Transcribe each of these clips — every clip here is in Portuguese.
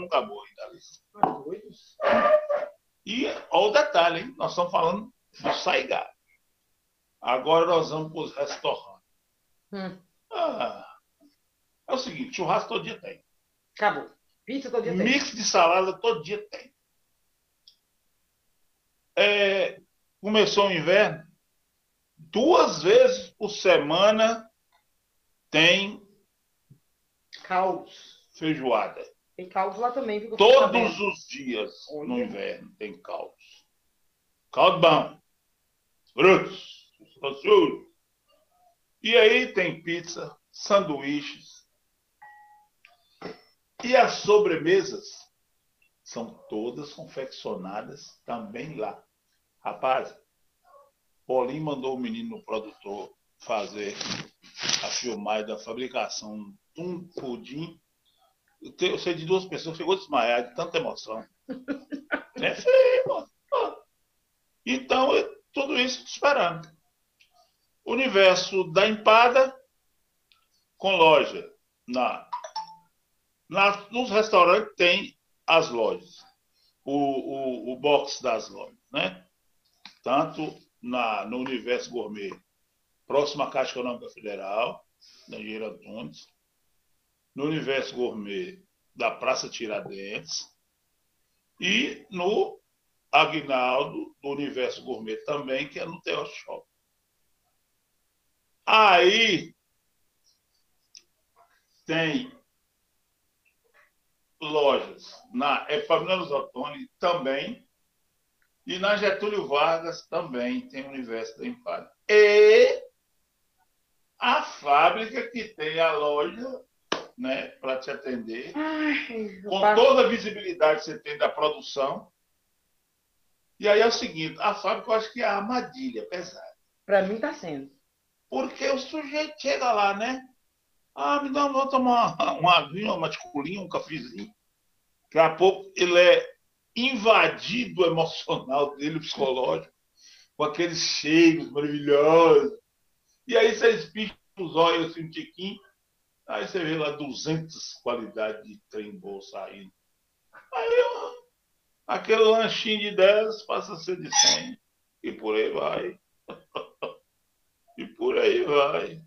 acabou ainda ali. Doido. E olha o detalhe, hein? Nós estamos falando do Saigá. Agora nós vamos para os restaurantes. É o seguinte, churrasco todo dia tem. Acabou. Pizza todo dia tem. Mix de salada todo dia tem. Começou o inverno, 2 vezes por semana tem Caldos. feijoada. Tem caldos lá também, viu? Todos os dias no Olha. inverno tem caldos. Caldo bom. Frutos. E aí tem pizza, sanduíches. E as sobremesas são todas confeccionadas também lá. Rapaz, Paulinho mandou o menino no produtor fazer a filmagem da fabricação de um pudim. Eu sei de 2 pessoas, chegou a desmaiar de tanta emoção. É feio, mano. Então, tudo isso esperando. Universo da empada com loja. Nos restaurantes tem as lojas. O box das lojas, né? Tanto no Universo Gourmet, próximo à Caixa Econômica Federal, da Engenheiro Antunes, no Universo Gourmet da Praça Tiradentes e no Aguinaldo, do Universo Gourmet também, que é no Teo Shop. Aí tem lojas na Epaminondas Ottoni também e na Getúlio Vargas também tem o Universo da Empada. E a fábrica que tem a loja, né, para te atender, com toda a visibilidade que você tem da produção. E aí é o seguinte, a fábrica eu acho que é a armadilha pesada. Para mim está sendo. Porque o sujeito chega lá, né? Me dá vou tomar uma aguinha, uma ticulinha, um cafezinho. Daqui a pouco ele é invadido o emocional dele, psicológico, com aqueles cheiros maravilhosos. E aí você espicha os olhos assim, um tiquinho, aí você vê lá 200 qualidades de trem-bol saindo. Aí aquele lanchinho de 10 passa a ser de 100. E por aí vai. E por aí vai.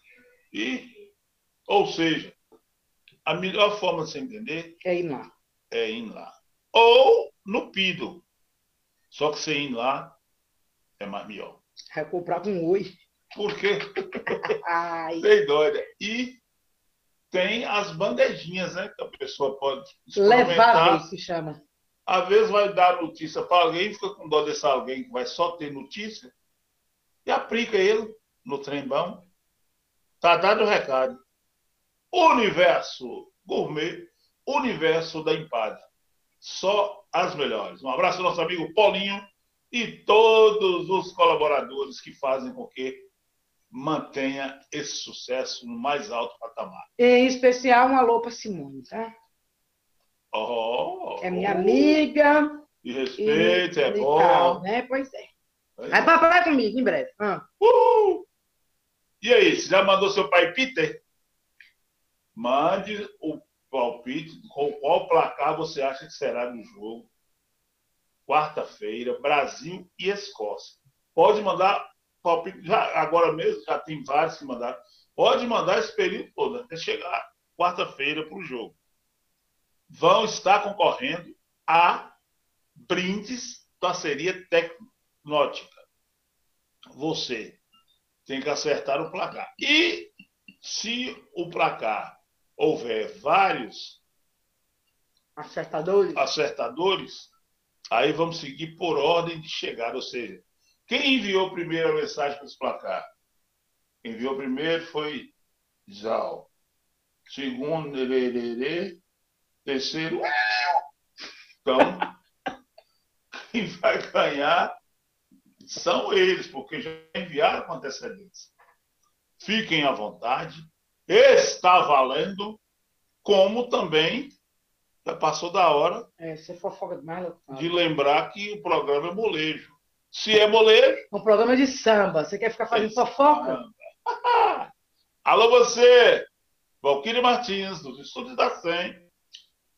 Ou seja, a melhor forma de você entender é ir lá. É ir lá. Ou no Pido. Só que você ir lá é mais melhor. Vai comprar com oi. Por quê? Tem doida. E tem as bandejinhas, né? Que a pessoa pode experimentar. Leváveis, se chama. Às vezes vai dar notícia para alguém, fica com dó desse alguém que vai só ter notícia e aplica ele no trembão. Tá dado o recado. Universo Gourmet, Universo da Empada. Só as melhores. Um abraço ao nosso amigo Paulinho e todos os colaboradores que fazem com que mantenha esse sucesso no mais alto patamar. Em especial, um alô para Simone, tá? É minha amiga. De respeito, é bom. Tal, né? Pois é. Vai pra praia comigo, em breve. E aí, você já mandou seu pai Peter? Mande o palpite com qual placar você acha que será no jogo. Quarta-feira, Brasil e Escócia. Pode mandar palpite, agora mesmo, já tem vários que mandaram. Pode mandar esse período todo, até chegar quarta-feira para o jogo. Vão estar concorrendo a brindes parceria tecnótica. Você tem que acertar o placar. E se o placar houver vários acertadores, aí vamos seguir por ordem de chegada. Ou seja, quem enviou primeiro a mensagem para esse placar? Quem enviou primeiro foi Zal. Segundo, Lererê. Terceiro, então, quem vai ganhar são eles, porque já enviaram com antecedência. Fiquem à vontade. Está valendo, como também já passou da hora você fofoca demais, de lembrar que o programa é molejo. Se é molejo... Um programa de samba. Você quer ficar fazendo fofoca? Alô, você! Valquíria Martins, dos Estúdios da SEM.